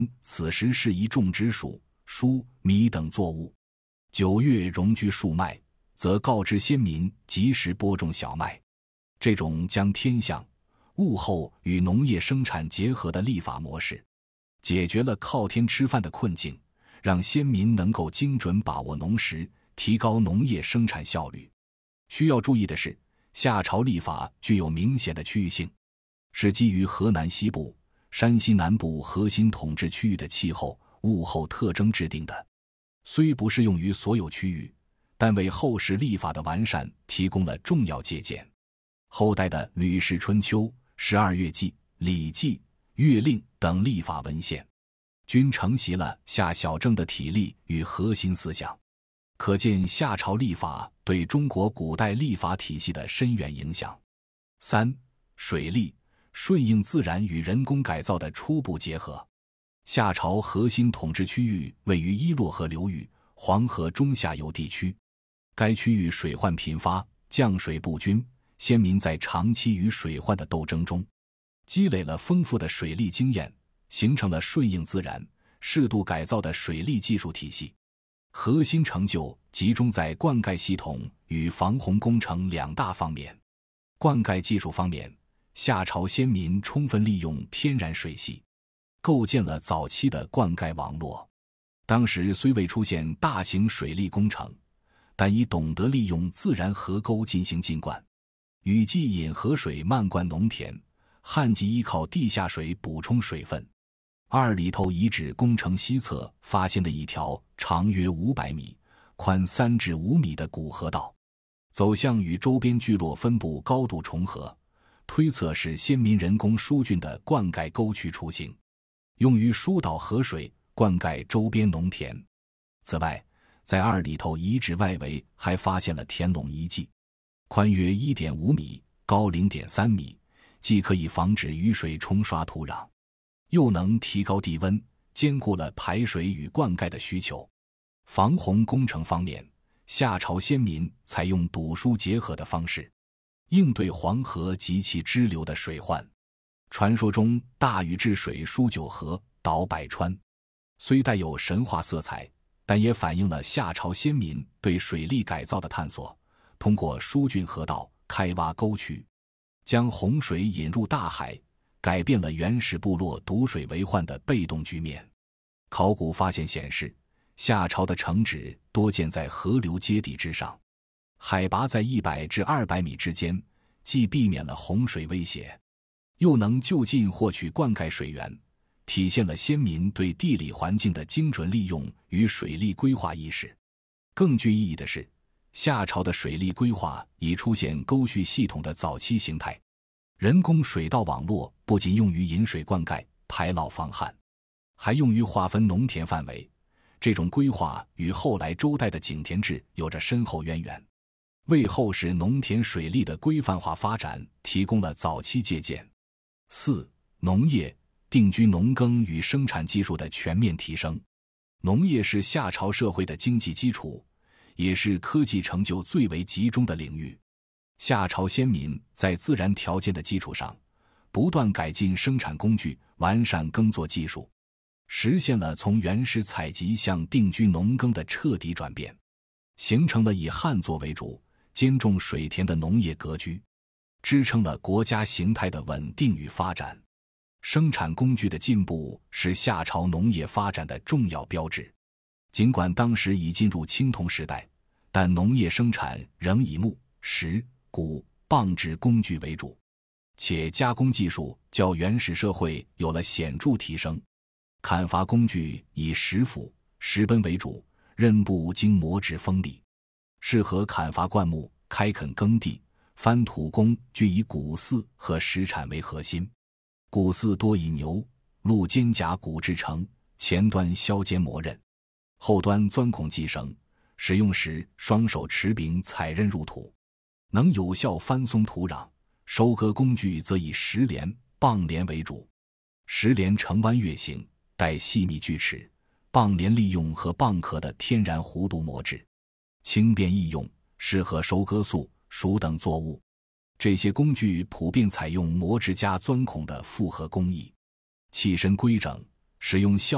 此时适宜种植黍、黍、米等作物。9月容居树麦，则告知先民及时播种小麦。这种将天象、物候与农业生产结合的立法模式，解决了靠天吃饭的困境，让先民能够精准把握农时，提高农业生产效率。需要注意的是，夏朝历法具有明显的区域性，是基于河南西部、山西南部核心统治区域的气候、物候特征制定的。虽不适用于所有区域，但为后世历法的完善提供了重要借鉴。后代的《吕氏春秋》、12月纪、《礼记》、《乐令》等历法文献，均承袭了夏小正的体例与核心思想，可见夏朝历法对中国古代历法体系的深远影响。3. 水利，顺应自然与人工改造的初步结合。夏朝核心统治区域位于伊洛河流域、黄河中下游地区，该区域水患频发，降水不均，先民在长期与水患的斗争中，积累了丰富的水利经验，形成了顺应自然、适度改造的水利技术体系。核心成就集中在灌溉系统与防洪工程2大方面。灌溉技术方面，夏朝先民充分利用天然水系，构建了早期的灌溉网络。当时虽未出现大型水利工程，但已懂得利用自然河沟进行浸灌。雨季引河水漫灌农田，旱季依靠地下水补充水分。二里头遗址工程西侧发现的一条长约500米、宽3至5米的古河道，走向与周边聚落分布高度重合，推测是先民人工疏浚的灌溉沟渠雏形，用于疏导河水灌溉周边农田。此外，在二里头遗址外围还发现了田垄遗迹，宽约 1.5 米，高 0.3 米，既可以防止雨水冲刷土壤，又能提高地温，兼顾了排水与灌溉的需求。防洪工程方面，夏朝先民采用堵疏结合的方式，应对黄河及其支流的水患。传说中大禹治水疏9河，导百川，虽带有神话色彩，但也反映了夏朝先民对水利改造的探索。通过疏浚河道、开挖沟渠，将洪水引入大海，改变了原始部落堵水为患的被动局面。考古发现显示，夏朝的城址多建在河流阶地之上，海拔在100至200米之间，既避免了洪水威胁，又能就近获取灌溉水源，体现了先民对地理环境的精准利用与水利规划意识。更具意义的是，夏朝的水利规划已出现沟渠系统的早期形态。人工水稻网络不仅用于引水灌溉、排涝防旱，还用于划分农田范围。这种规划与后来周代的井田制有着深厚渊源，为后世农田水利的规范化发展提供了早期借鉴。4. 农业，定居农耕与生产技术的全面提升。农业是夏朝社会的经济基础，也是科技成就最为集中的领域。夏朝先民在自然条件的基础上，不断改进生产工具，完善耕作技术，实现了从原始采集向定居农耕的彻底转变，形成了以旱作为主、兼种水田的农业格局，支撑了国家形态的稳定与发展。生产工具的进步是夏朝农业发展的重要标志。尽管当时已进入青铜时代，但农业生产仍以木、石、钴、棒制工具为主，且加工技术较原始社会有了显著提升。砍伐工具以石斧、石奔为主，刃部经磨制锋利，适合砍伐灌木、开垦耕地。翻土工具以骨耜和石铲为核心，骨耜多以牛、鹿肩胛骨制成，前端削尖磨刃，后端钻孔系绳，使用时双手持柄踩刃入土，能有效翻松土壤。收割工具则以石镰、棒镰为主，石镰呈弯月形，带细密锯齿，棒镰利用和蚌壳的天然弧度磨制，轻便易用，适合收割粟、黍等作物。这些工具普遍采用磨制加钻孔的复合工艺，器身规整，使用效